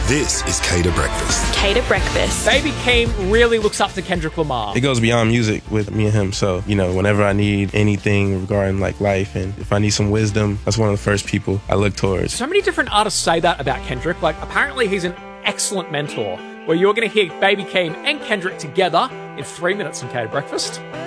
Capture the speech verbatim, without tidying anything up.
This is Cater Breakfast. Cater Breakfast. Baby Keem really looks up to Kendrick Lamar. It goes beyond music with me and him. So, you know, whenever I need anything regarding like life and if I need some wisdom, that's one of the first people I look towards. So many different artists say that about Kendrick. Like, apparently he's an excellent mentor, where you're going to hear Baby Keem and Kendrick together in three minutes on Cater Breakfast.